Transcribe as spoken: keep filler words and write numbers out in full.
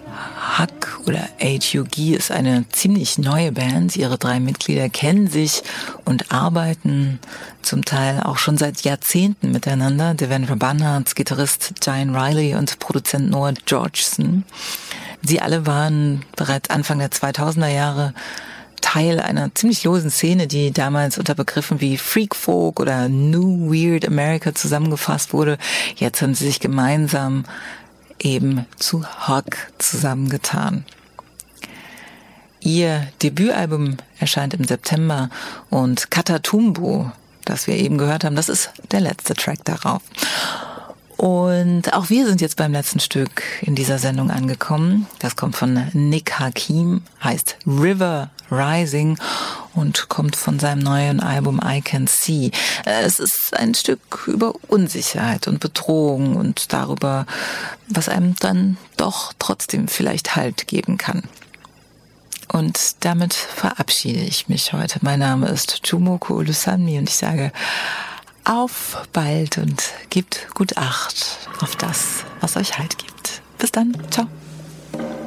Hug oder H U G ist eine ziemlich neue Band. Ihre drei Mitglieder kennen sich und arbeiten zum Teil auch schon seit Jahrzehnten miteinander. Devendra Banhart, Gitarrist Giant Riley und Produzent Noah Georgeson. Sie alle waren bereits Anfang der zweitausender Jahre Teil einer ziemlich losen Szene, die damals unter Begriffen wie Freak Folk oder New Weird America zusammengefasst wurde. Jetzt haben sie sich gemeinsam eben zu Hug zusammengetan. Ihr Debütalbum erscheint im September und Catatumbo, das wir eben gehört haben, das ist der letzte Track darauf. Und auch wir sind jetzt beim letzten Stück in dieser Sendung angekommen. Das kommt von Nick Hakim, heißt River Rising und kommt von seinem neuen Album I Can See. Es ist ein Stück über Unsicherheit und Bedrohung und darüber, was einem dann doch trotzdem vielleicht Halt geben kann. Und damit verabschiede ich mich heute. Mein Name ist Jumoko Olusanmi und ich sage auf bald und gebt gut Acht auf das, was euch Halt gibt. Bis dann. Ciao.